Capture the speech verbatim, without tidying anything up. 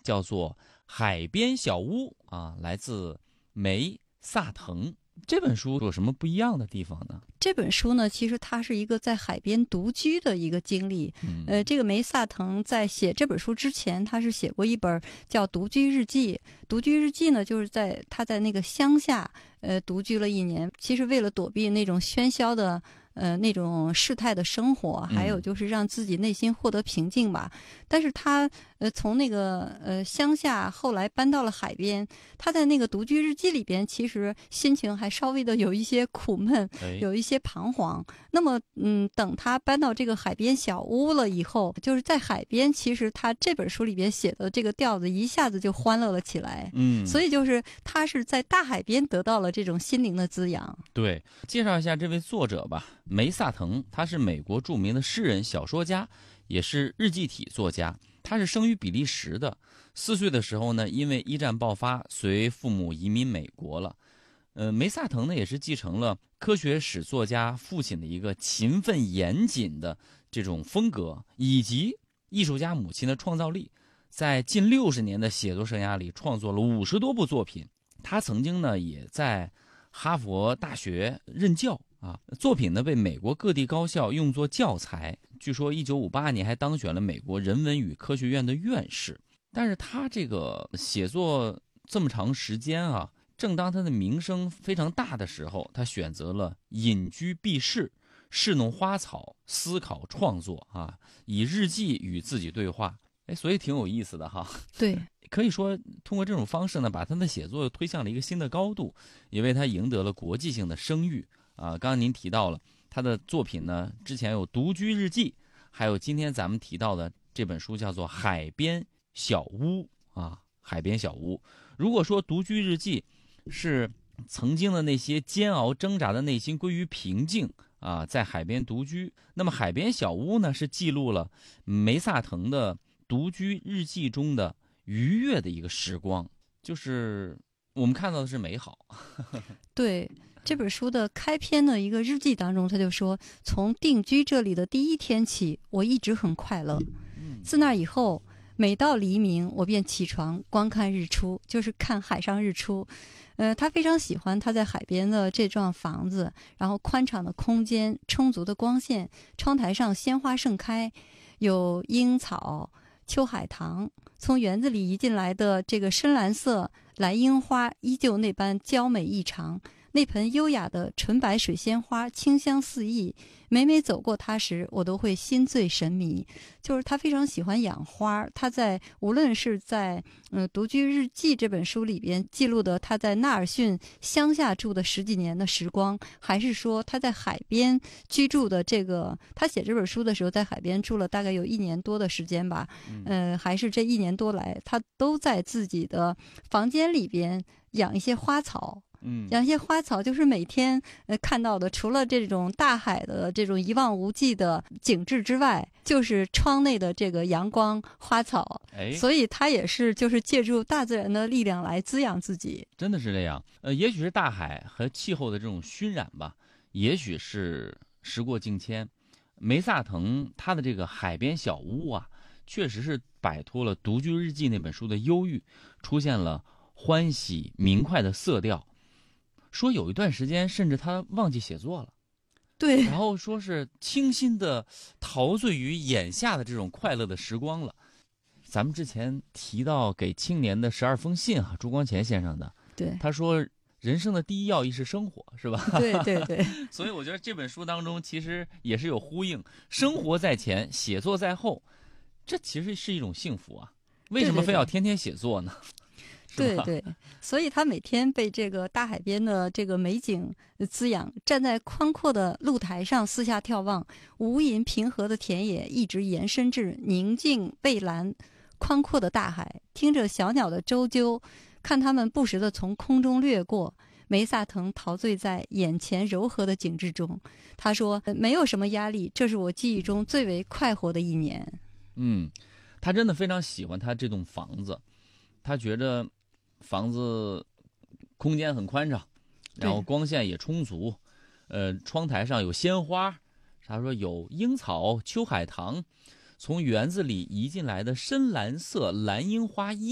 叫做《海边小屋》啊，来自梅萨腾。这本书有什么不一样的地方呢？ 这本书呢，其实它是一个在海边独居的一个经历。 嗯、 呃，这个梅萨腾在写这本书之前，他是写过一本叫《独居日记》。独居日记呢，就是在他在那个乡下，呃，独居了一年。其实为了躲避那种喧嚣的。呃，那种世态的生活，还有就是让自己内心获得平静吧。嗯、但是他呃从那个呃乡下后来搬到了海边，他在那个独居日记里边，其实心情还稍微的有一些苦闷， 哎、 有一些彷徨。那么嗯，等他搬到这个海边小屋了以后，就是在海边，其实他这本书里边写的这个调子一下子就欢乐了起来。 嗯， 所以就是他是在大海边得到了这种心灵的滋养。 对，介绍一下这位作者吧。梅萨腾，他是美国著名的诗人、小说家，也是日记体作家。他是生于比利时的，四岁的时候呢，因为一战爆发，随父母移民美国了。呃，梅萨腾呢，也是继承了科学史作家父亲的一个勤奋严谨的这种风格，以及艺术家母亲的创造力。在近六十年的写作生涯里，创作了五十多部作品。他曾经呢，也在哈佛大学任教。啊，作品呢被美国各地高校用作教材。据说一九五八年还当选了美国人文与科学院的院士。但是他这个写作这么长时间啊，正当他的名声非常大的时候，他选择了隐居避世，侍弄花草，思考创作啊，以日记与自己对话。哎，所以挺有意思的哈。 对。 可以说通过这种方式呢，把他的写作又推向了一个新的高度，也为他赢得了国际性的声誉。啊，刚刚您提到了他的作品呢，之前有《独居日记》，还有今天咱们提到的这本书叫做《海边小屋》啊，《海边小屋》。如果说《独居日记》是曾经的那些煎熬挣扎的内心归于平静啊，在海边独居，那么《海边小屋》呢，是记录了梅萨腾的独居日记中的愉悦的一个时光，就是我们看到的是美好。 对。这本书的开篇的一个日记当中，他就说，从定居这里的第一天起，我一直很快乐。自那以后，每到黎明，我便起床观看日出，就是看海上日出。呃，他非常喜欢他在海边的这幢房子，然后宽敞的空间，充足的光线，窗台上鲜花盛开，有樱草、秋海棠，从园子里移进来的这个深蓝色蓝樱花依旧那般娇美异常。那盆优雅的纯白水仙花清香四溢，每每走过它时，我都会心醉神迷。就是他非常喜欢养花，他在无论是在嗯《独居日记》这本书里边记录的他在纳尔逊乡下住的十几年的时光，还是说他在海边居住的这个，他写这本书的时候在海边住了大概有一年多的时间吧，呃，还是这一年多来，他都在自己的房间里边养一些花草。 嗯， 养一些花草，就是每天呃看到的，除了这种大海的这种一望无际的景致之外，就是窗内的这个阳光、花草。 哎， 所以他也是就是借助大自然的力量来滋养自己。 真的是这样。呃，也许是大海和气候的这种熏染吧，也许是时过境迁。梅萨腾他的这个海边小屋啊，确实是摆脱了《独居日记》那本书的忧郁，出现了欢喜明快的色调。说有一段时间甚至他忘记写作了， 对， 然后说是清新的陶醉于眼下的这种快乐的时光了。咱们之前提到给青年的十二封信啊，朱光潜先生的， 对， 他说人生的第一要义是生活，是吧？ 对对对。 所以我觉得这本书当中其实也是有呼应，生活在前，写作在后，这其实是一种幸福啊。为什么非要天天写作呢？ 对对，所以他每天被这个大海边的这个美景滋养，站在宽阔的露台上四下眺望，无垠平和的田野一直延伸至宁静蔚蓝宽阔的大海，听着小鸟的啾啾，看它们不时地从空中掠过。梅萨腾陶醉在眼前柔和的景致中，他说没有什么压力，这是我记忆中最为快活的一年。 嗯，他真的非常喜欢他这栋房子，他觉得房子空间很宽敞，然后光线也充足，呃，窗台上有鲜花，他说有樱草、秋海棠，从园子里移进来的深蓝色蓝樱花